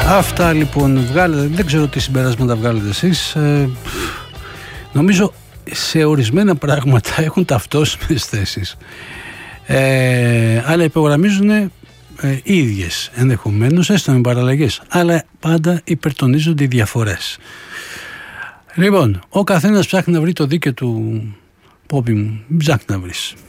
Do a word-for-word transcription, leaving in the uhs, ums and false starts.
Αυτά λοιπόν βγάλετε, δεν ξέρω τι συμπεράσματα βγάλετε εσείς. Ε, νομίζω σε ορισμένα πράγματα έχουν ταυτόσιμες θέσεις. Ε, αλλά υπογραμμίζουν ε, οι ίδιες ενδεχομένως, έστω με παραλλαγές, αλλά πάντα υπερτονίζονται οι διαφορές. Λοιπόν, ο καθένας ψάχνει να βρει το δίκαιο του. Πόπι μου, μην ψάχνει να βρεις.